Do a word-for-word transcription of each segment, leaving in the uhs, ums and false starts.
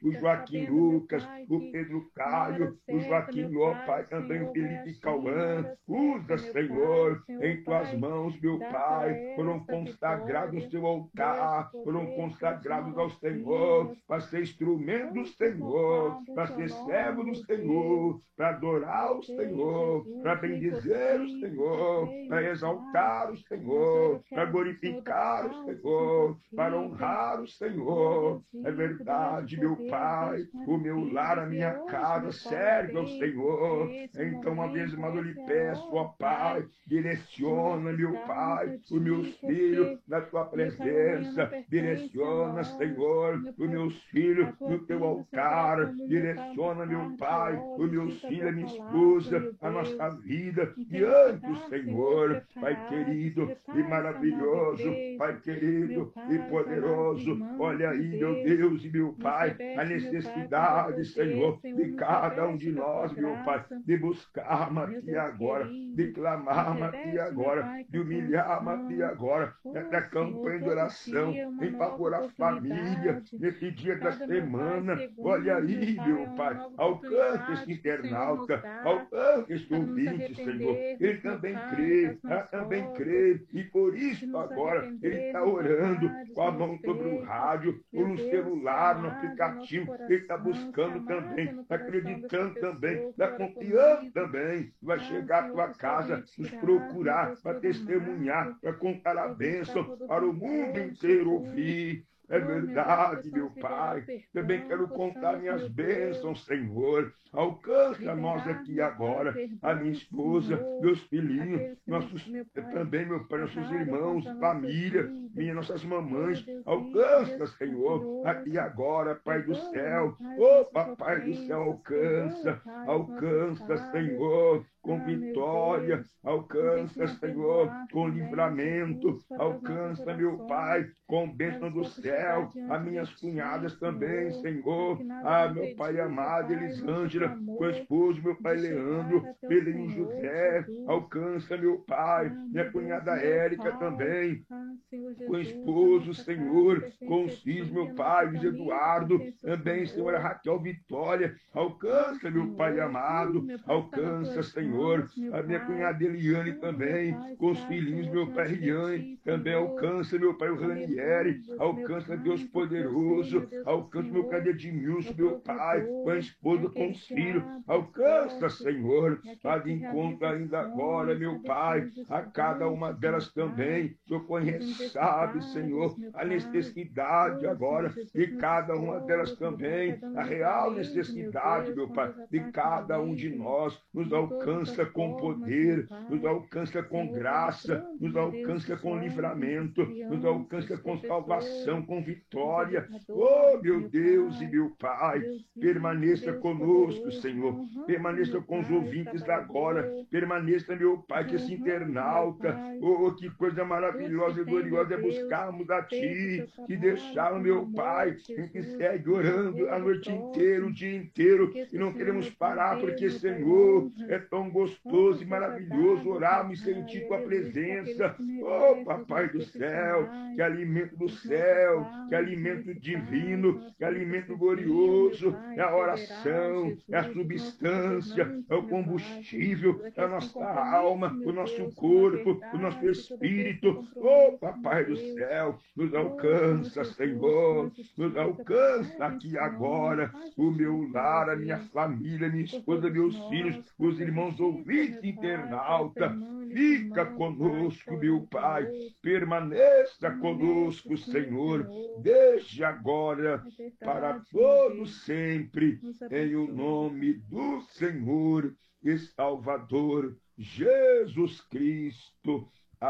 o Joaquim Lucas, o Pedro Caio, o Joaquim, ó Pai, também o Felipe Cauã. Usa, Senhor, em tuas mãos, meu Pai, foram consagrados no seu altar, foram consagrados ao Senhor, para ser instrumento do Senhor, para ser servo do Senhor, para adorar o Senhor, para bendizer o Senhor, para exaltar o Senhor, para glorificar o Senhor, para honrar o Senhor. É verdade, meu Pai, o meu lar, a minha casa serve ao Senhor. Então, uma vez mais eu lhe peço, ó Pai, direciona, meu Pai, os meus filhos na tua presença, direciona, Senhor, os meus filhos no teu altar, direciona, meu Pai, os meus filhos, a minha esposa, a nossa vida, diante do Senhor, Pai querido e maravilhoso, Pai querido e poderoso. Olha aí, meu Deus e meu Pai, a necessidade, Senhor, de cada um de nós, meu Pai, de buscar-me aqui agora, de clamar-me aqui agora, de humilhar-me aqui agora, nessa campanha de oração, em favor da família, nesse dia da semana. Olha aí, meu Pai, alcance esse internauta, alcance esse ouvinte, Senhor. Ele também crê, ela também crê, e por isso agora ele está orando com a mão sobre o rádio, ou no celular, no aplicativo. Ele está buscando também, está acreditando também, está confiando também. Vai chegar à tua casa, nos procurar, para testemunhar, para contar a bênção para o mundo inteiro ouvir. É verdade, meu Pai. Também quero contar minhas bênçãos, Senhor. Alcance a nós aqui agora, a minha esposa, meus filhinhos, nossos, também, meu Pai, nossos irmãos, família, minhas, nossas mamães. Alcança, Senhor, aqui agora, Pai do céu. Ô, Papai do céu, alcança, alcança, Senhor, com vitória, alcança, Senhor, com livramento, alcança, meu Pai, com bênção do céu, as minhas cunhadas também, Senhor, ah, meu Pai amado, Elisângela, com o esposo, meu Pai Leandro, Pelinho José, alcança, meu Pai, minha cunhada Érica também, com o esposo, Senhor, com os filhos, meu Pai, Luiz Eduardo, também, Senhora Raquel Vitória, alcança, meu Pai amado, alcança, Senhor, a minha cunhada Eliane também, com os filhinhos, meu Pai Riane, também alcança, meu Pai, o Ranieri, alcança, Deus poderoso, alcança, meu Pai Edmilson, meu Pai, com a esposa, com os filhos, alcança, Senhor, a de encontro ainda agora, meu Pai, a cada uma delas também, o Senhor conhece, sabe, Senhor, a necessidade agora de cada uma delas também, a real necessidade, meu Pai, de cada um de nós, nos alcança com poder, nos alcança com graça, nos alcança com livramento, nos alcança com salvação, com vitória. Oh, meu Deus e meu Pai, permaneça conosco, Senhor, permaneça com os ouvintes agora, permaneça, meu Pai, que esse internauta, oh, que coisa maravilhosa e gloriosa é buscarmos a Ti, que deixar, meu Pai, em que segue orando a noite inteira, o dia inteiro, e não queremos parar, porque, Senhor, é tão gostoso e maravilhoso orarmos e sentir Tua presença. Oh, Papai do céu, que alimento do céu, que alimento divino, que alimento glorioso, é a oração, é a substância, é o combustível, é a nossa alma, o nosso corpo, o nosso espírito. Oh, Papai do céu, nos alcança, Senhor, nos alcança aqui agora, o meu lar, a minha família, minha esposa, meus filhos, os irmãos ouvintes, internauta, fica conosco, meu Pai, permaneça conosco, Senhor, desde agora, para todo sempre, em o nome do Senhor e Salvador Jesus Cristo.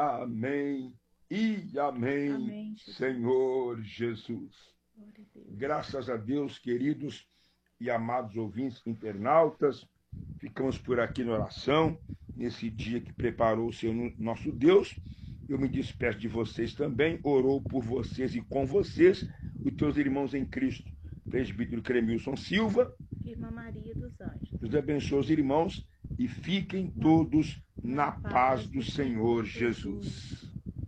Amém e amém, amém Senhor Jesus. Graças a Deus, queridos e amados ouvintes internautas, ficamos por aqui na oração, nesse dia que preparou o Senhor nosso Deus. Eu me despeço de vocês também, orou por vocês e com vocês, os teus irmãos em Cristo, presbítero Cremilson Silva, irmã Maria dos Anjos. Deus abençoe os irmãos e fiquem todos na paz do Senhor Jesus.